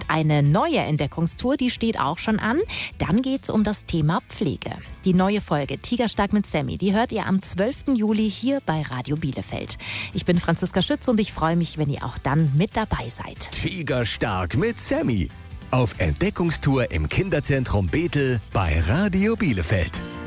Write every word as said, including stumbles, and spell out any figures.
Und eine neue Entdeckungstour, die steht auch schon an. Dann geht's um das Thema Pflege. Die neue Folge Tigerstark mit Sammy, die hört ihr am zwölften Juli hier bei Radio Bielefeld. Ich bin Franziska Schütz und ich freue mich, wenn ihr auch dann mit dabei seid. Tigerstark mit Sammy. Auf Entdeckungstour im Kinderzentrum Bethel bei Radio Bielefeld.